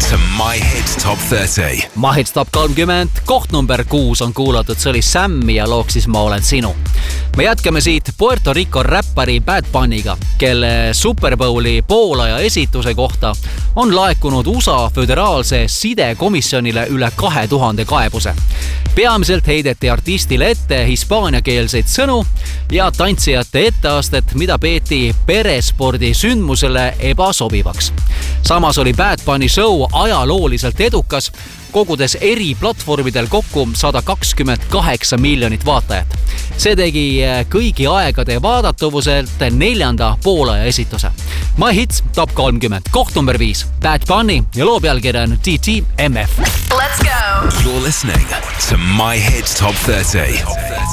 to My Hits Top 30. My Hits Top 30, koht number 6 on kuulatud, see oli Sammi ja loog siis Ma olen sinu. Me jätkame siit Puerto Rico räppari Bad Bunniga, kelle Super Bowli poolaja esituse kohta on laekunud USA föderaalse sidekomisjonile üle 2000 kaebuse. Peamiselt heideti artistile ette hispaaniakeelseid sõnu ja tantsijate etteastet, mida peeti perespordi sündmusele ebasobivaks. Samas oli Bad Bunny show ajalooliselt edukas, kogudes eri platvormidel kokku 128 miljonit vaatajat. See tegi kõigi aegade vaadatavuselt 4. poolaja esituse. My Hits Top 30, koht number 5, Bad Bunny ja loo pealkirja on TTMF. Let's go! You're listening to My Hits Top 30.